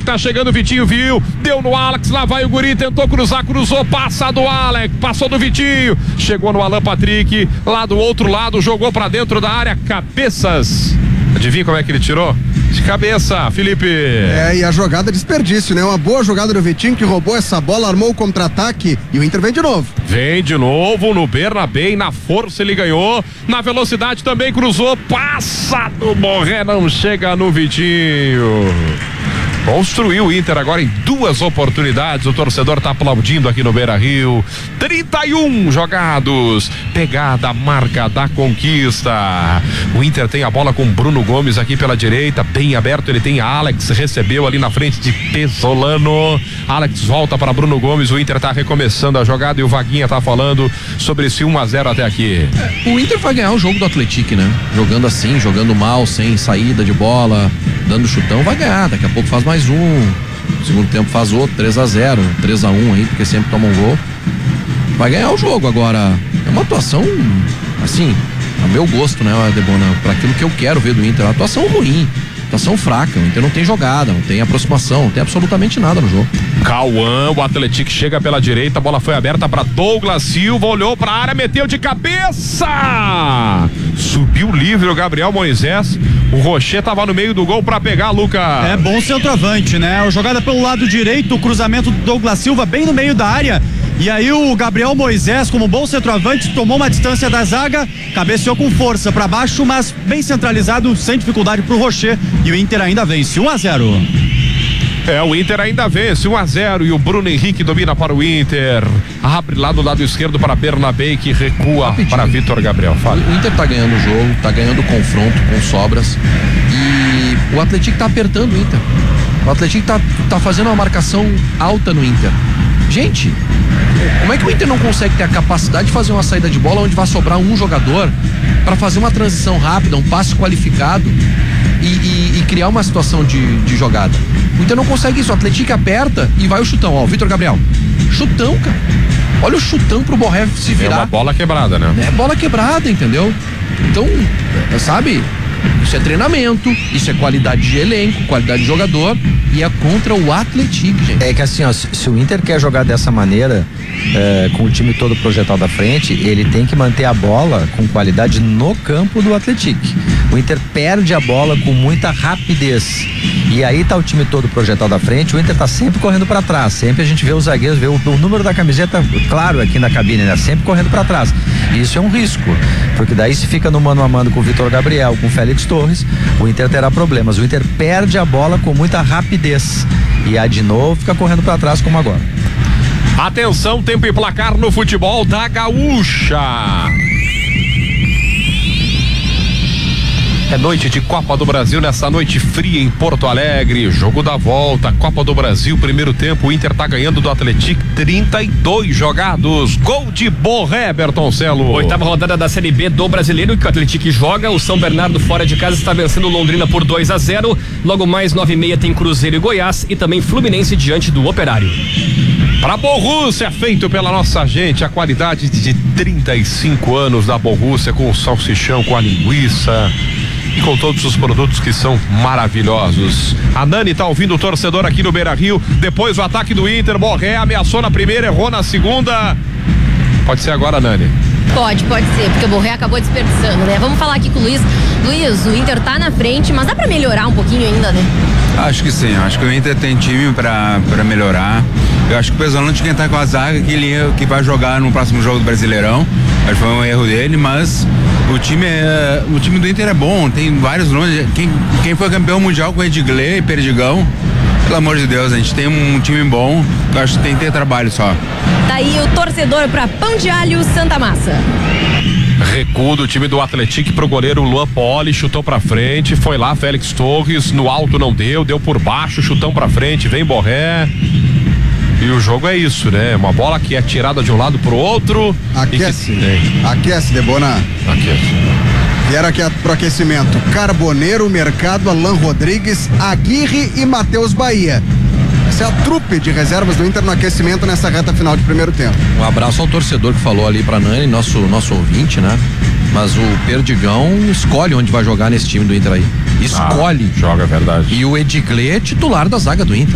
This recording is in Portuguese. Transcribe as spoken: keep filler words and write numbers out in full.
tá chegando, o Vitinho viu, deu no Alex, lá vai o guri, tentou cruzar, cruzou, passa do Alex, passou do Vitinho, chegou no Alan Patrick, lá do outro lado, jogou pra dentro da área, cabeças. Adivinha como é que ele tirou? De cabeça, Felipe. É, e a jogada desperdício, né? Uma boa jogada do Vitinho que roubou essa bola, armou o contra-ataque e o Inter vem de novo. Vem de novo no Bernabé, na força ele ganhou, na velocidade também cruzou, passa do Borré, não chega no Vitinho. Construiu o Inter agora em duas oportunidades. O torcedor tá aplaudindo aqui no Beira-Rio. trinta e um jogados. Pegada, marca da conquista. O Inter tem a bola com Bruno Gomes aqui pela direita, bem aberto. Ele tem Alex, recebeu ali na frente de Pesolano. Alex volta para Bruno Gomes. O Inter tá recomeçando a jogada e o Vaguinha tá falando sobre esse um a zero até aqui. O Inter vai ganhar o jogo do Atlético, né? Jogando assim, jogando mal, sem saída de bola, dando chutão, vai ganhar. Daqui a pouco faz mais um, segundo tempo faz outro, três a zero, três a um aí, porque sempre toma um gol. Vai ganhar o jogo. Agora, é uma atuação assim, a meu gosto, né, Debona, para aquilo que eu quero ver do Inter, uma atuação ruim, atuação fraca. O Inter não tem jogada, não tem aproximação, não tem absolutamente nada no jogo. Cauã, o Atlético chega pela direita, a bola foi aberta para Douglas Silva, olhou para a área, meteu de cabeça, subiu livre o Gabriel Moisés. O Rocher tava no meio do gol para pegar, Lucas. É bom centroavante, né? A jogada pelo lado direito, o cruzamento do Douglas Silva bem no meio da área. E aí o Gabriel Moisés, como bom centroavante, tomou uma distância da zaga, cabeceou com força para baixo, mas bem centralizado, sem dificuldade pro Rocher. E o Inter ainda vence um a zero. É, o Inter ainda vence um a zero e o Bruno Henrique domina para o Inter. Abre lá do lado esquerdo para Bernabé, que recua Rapidinho. para Vitor Gabriel. Fala. O Inter tá ganhando o jogo, tá ganhando o confronto com sobras e o Atlético tá apertando o Inter. O Atlético tá, tá fazendo uma marcação alta no Inter. Gente, como é que o Inter não consegue ter a capacidade de fazer uma saída de bola onde vai sobrar um jogador para fazer uma transição rápida, um passe qualificado e, e, e criar uma situação de, de jogada? O Inter não consegue isso. O Atlético aperta e vai o chutão. Ó, o Vitor Gabriel, chutão, cara. Olha o chutão pro Borré se virar. É uma bola quebrada, né? É bola quebrada, entendeu? Então, sabe, isso é treinamento, isso é qualidade de elenco, qualidade de jogador, e é contra o Atlético, gente. É que assim, ó, se, se o Inter quer jogar dessa maneira, é, com o time todo projetado à frente, ele tem que manter a bola com qualidade no campo do Atlético. O Inter perde a bola com muita rapidez. E aí tá o time todo projetado à frente, o Inter tá sempre correndo para trás. Sempre a gente vê os zagueiros, vê o, o número da camiseta, claro, aqui na cabine, né? Sempre correndo para trás. E isso é um risco, porque daí se fica no mano a mano com o Vitor Gabriel, com o Félix Torres, o Inter terá problemas. O Inter perde a bola com muita rapidez. E aí de novo fica correndo para trás como agora. Atenção, tempo e placar no futebol da Gaúcha. É noite de Copa do Brasil, nessa noite fria em Porto Alegre, jogo da volta, Copa do Brasil, primeiro tempo, o Inter tá ganhando do Atlético, trinta e dois jogados, gol de Borré, Bertoncelo. Oitava rodada da Série B do Brasileiro, que o Atlético joga, o São Bernardo fora de casa está vencendo o Londrina por dois a zero, logo mais nove e meia tem Cruzeiro e Goiás e também Fluminense diante do Operário. Para Borrússia, feito pela nossa gente, a qualidade de trinta e cinco anos da Borrússia, com o salsichão, com a linguiça e com todos os produtos que são maravilhosos. A Nani tá ouvindo o torcedor aqui no Beira-Rio, depois o ataque do Inter, Borré ameaçou na primeira, errou na segunda. Pode ser agora, Nani? Pode, pode ser, porque o Borré acabou desperdiçando, né? Vamos falar aqui com o Luiz. Luiz, o Inter tá na frente, mas dá pra melhorar um pouquinho ainda, né? Acho que sim, acho que o Inter tem time pra, pra melhorar. Eu acho que o Pesolano tinha que entrar com a zaga que ele que vai jogar no próximo jogo do Brasileirão. Acho que foi um erro dele, mas o time, é, o time do Inter é bom, tem vários nomes. Quem, quem foi campeão mundial com o Edgley e Perdigão, pelo amor de Deus, a gente tem um time bom, eu acho que tem que ter trabalho só. Tá aí o torcedor pra Pão de Alho Santa Massa. Recuo do time do Atlético pro goleiro Luan Poli, chutou pra frente, foi lá Félix Torres, no alto não deu, deu por baixo, chutão pra frente, vem Borré. E o jogo é isso, né? Uma bola que é tirada de um lado pro outro. Aquece. Que... Aquece, Debona. Aquece. Vieram aqui pro aquecimento. Carboneiro, Mercado, Alan Rodrigues, Aguirre e Matheus Bahia. Essa é a trupe de reservas do Inter no aquecimento nessa reta final de primeiro tempo. Um abraço ao torcedor que falou ali pra Nani, nosso, nosso ouvinte, né? Mas o Perdigão escolhe onde vai jogar nesse time do Inter aí. Escolhe. Ah, joga, é verdade. E o Edgley é titular da zaga do Inter.